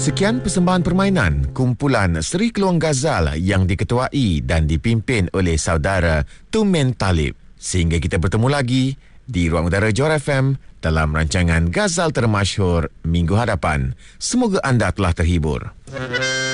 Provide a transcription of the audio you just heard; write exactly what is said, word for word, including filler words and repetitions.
Sekian persembahan permainan kumpulan Seri Keluang Ghazal yang diketuai dan dipimpin oleh saudara Tumen Talib. Sehingga kita bertemu lagi di Ruang Udara Johor F M dalam rancangan Ghazal Termasyhur minggu hadapan. Semoga anda telah terhibur.